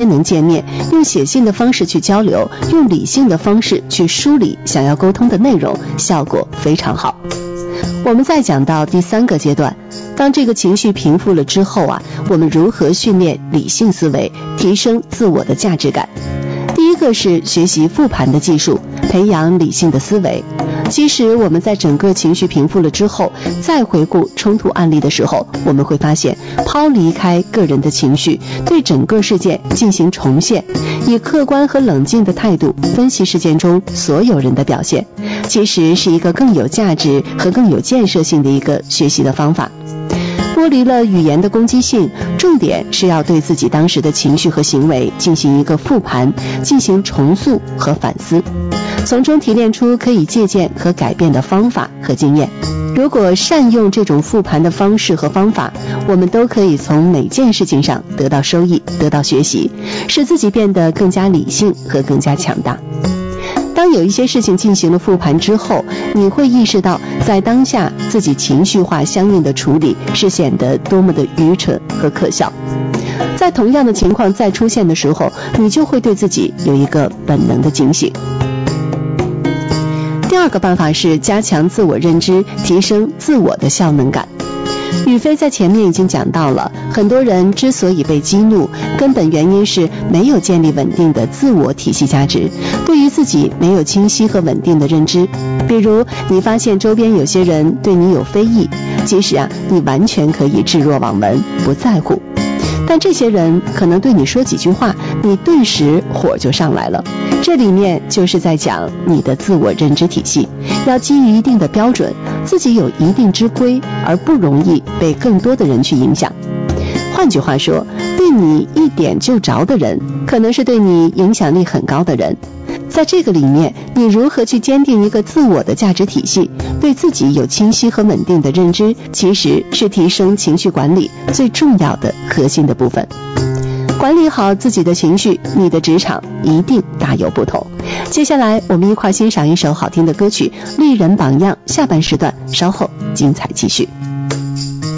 能见面，用写信的方式去交流，用理性的方式去梳理想要沟通的内容，效果非常好。我们再讲到第3个阶段，当这个情绪平复了之后我们如何训练理性思维，提升自我的价值感。第一个是学习复盘的技术，培养理性的思维。其实我们在整个情绪平复了之后，再回顾冲突案例的时候，我们会发现，抛离开个人的情绪，对整个事件进行重现，以客观和冷静的态度分析事件中所有人的表现，其实是一个更有价值和更有建设性的一个学习的方法。剥离了语言的攻击性，重点是要对自己当时的情绪和行为进行一个复盘，进行重塑和反思，从中提炼出可以借鉴和改变的方法和经验。如果善用这种复盘的方式和方法，我们都可以从每件事情上得到收益，得到学习，使自己变得更加理性和更加强大。当有一些事情进行了复盘之后，你会意识到在当下自己情绪化相应的处理是显得多么的愚蠢和可笑。在同样的情况再出现的时候，你就会对自己有一个本能的警醒。第2个办法是加强自我认知，提升自我的效能感。宇飞在前面已经讲到了，很多人之所以被激怒，根本原因是没有建立稳定的自我体系价值，对于自己没有清晰和稳定的认知。比如你发现周边有些人对你有非议，其实你完全可以置若罔闻，不在乎，但这些人可能对你说几句话，你顿时火就上来了。这里面就是在讲你的自我认知体系，要基于一定的标准，自己有一定之规，而不容易被更多的人去影响。换句话说，对你一点就着的人，可能是对你影响力很高的人。在这个里面，你如何去坚定一个自我的价值体系，对自己有清晰和稳定的认知，其实是提升情绪管理最重要的核心的部分。管理好自己的情绪，你的职场一定大有不同。接下来我们一块欣赏一首好听的歌曲《丽人榜样》，下半时段稍后精彩继续。